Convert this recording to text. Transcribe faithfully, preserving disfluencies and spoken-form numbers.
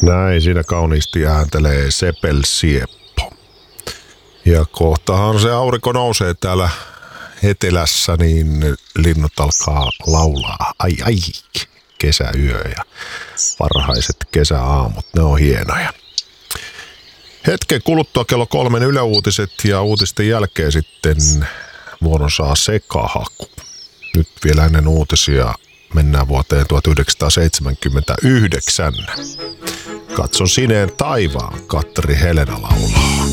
Näin siinä kauniisti ääntelee Sepel Sieppo. Ja kohtahan se aurinko nousee täällä etelässä, niin linnut alkaa laulaa. Ai ai, kesäyö ja varhaiset kesäaamut, ne on hienoja. Hetken kuluttua kello kolmen Yle Uutiset ja uutisten jälkeen sitten vuoron saa sekahaku. Nyt vielä ennen uutisia mennään vuoteen tuhatyhdeksänsataaseitsemänkymmentäyhdeksän. Katson sineen taivaan, Katteri Helena laulaa.